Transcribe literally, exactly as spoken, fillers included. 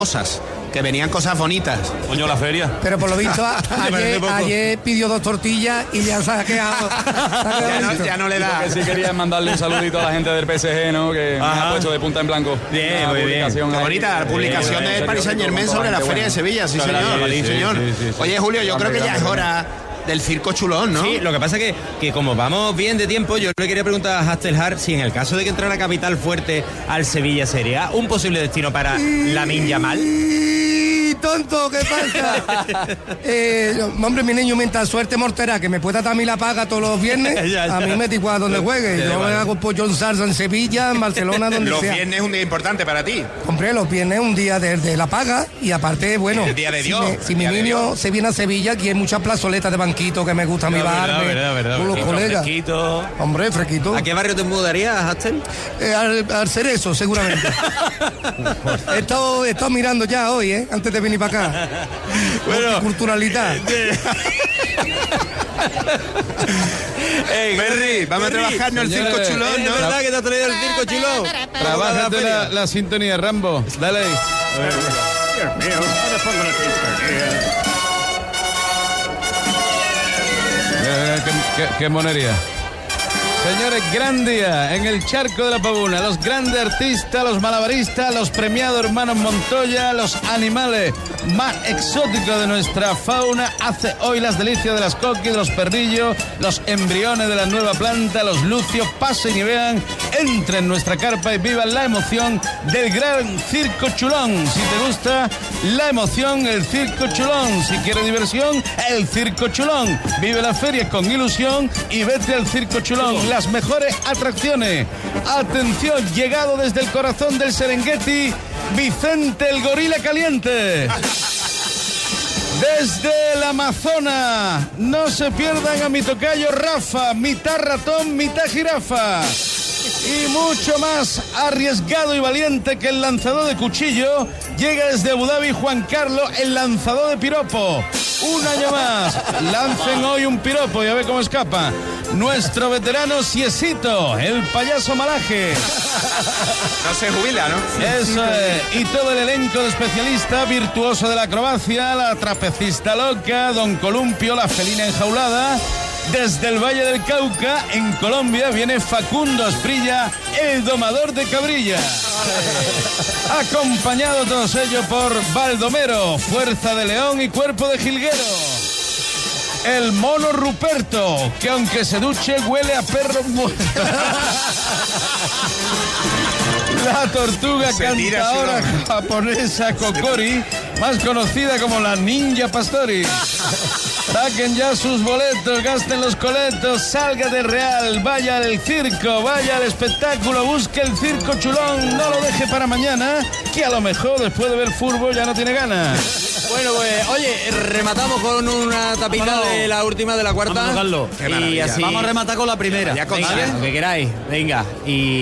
cosas, que venían cosas bonitas. Coño, la feria. Pero por lo visto a, ayer, ayer pidió dos tortillas y ya se ha quedado. Se ha quedado ya, no, ya no le da. Que sí quería mandarle un saludito a la gente del P S G, ¿no? Que Ajá. me ha puesto de punta en blanco. Bien, muy bien. Qué bonita la publicación del Paris Saint-Germain sobre la feria de Sevilla, sí, señor. Sí, señor. Sí, sí, sí, Oye, Julio, yo creo que ya es hora del circo chulón, ¿no? Sí, lo que pasa es que, que como vamos bien de tiempo, yo le quería preguntar a Hastelhar si en el caso de que entrara Capital Fuerte al Sevilla sería un posible destino para Lamine Yamal. Tonto, ¿qué pasa? eh, hombre, mi niño, mientras suerte mortera que me pueda dar a mí la paga todos los viernes, ya, ya. a mí me da igual donde juegue. Ya, yo vale. me hago pollo en salsa en Sevilla, en Barcelona, donde los sea. Los viernes es un día importante para ti. Hombre, los viernes es un día de, de la paga y aparte, bueno, el día de Dios. Si, me, si mi niño se viene a Sevilla, aquí hay muchas plazoletas de banquito que me gusta a mi bar, con los colegas. Fresquito. Hombre, fresquito. ¿A qué barrio te mudarías, Hastel? Eh, al, al Cerezo, seguramente. he, estado, he estado mirando ya hoy, ¿eh? Antes de venir para acá. Bueno, culturalidad. Hey, Berry, vamos Berry, a trabajarnos el circo chulón, ¿no? Es verdad que te ha traído el circo chulón. Trabájate la, la sintonía, Rambo. Dale ahí. Dios mío, ahora pongo la sintonía. ¿Qué, qué, qué monería? Señores, gran día en el Charco de la Pavuna. Los grandes artistas, los malabaristas, los premiados hermanos Montoya, los animales más exóticos de nuestra fauna. Hace hoy las delicias de las coquis, de los perrillos, los embriones de la nueva planta, los lucios. Pasen y vean, entren en nuestra carpa y vivan la emoción del gran circo chulón. Si te gusta la emoción, el circo chulón. Si quieres diversión, el circo chulón. Vive la feria con ilusión y vete al circo chulón. Las mejores atracciones. Atención, llegado desde el corazón del Serengeti, Vicente el Gorila Caliente. Desde el Amazonas, no se pierdan a mi tocayo Rafa, mitad ratón, mitad jirafa. Y mucho más arriesgado y valiente que el lanzador de cuchillo, llega desde Abu Dhabi Juan Carlos, el lanzador de piropo. Un año más, lancen hoy un piropo y a ver cómo escapa. Nuestro veterano Ciesito, el payaso malaje. No se jubila, ¿no? Eso es. Y todo el elenco de especialistas, virtuoso de la acrobacia, la trapecista loca, Don Columpio, la felina enjaulada. Desde el Valle del Cauca, en Colombia, viene Facundo Asprilla, el domador de cabrilla. Acompañado todos ellos por Baldomero, fuerza de león y cuerpo de jilguero. El mono Ruperto, que aunque se duche huele a perro muerto. La tortuga cantadora japonesa Kokori, más conocida como la Ninja Pastori. Saquen ya sus boletos, gasten los coletos, salga de Real, vaya al circo, vaya al espectáculo, busque el circo chulón, no lo deje para mañana, que a lo mejor después de ver fútbol ya no tiene ganas. Bueno, pues, oye, rematamos con una tapita Vamos. de la última de la cuarta. Vamos a y así Vamos a rematar con la primera. Ya con Venga, lo que queráis, venga. Y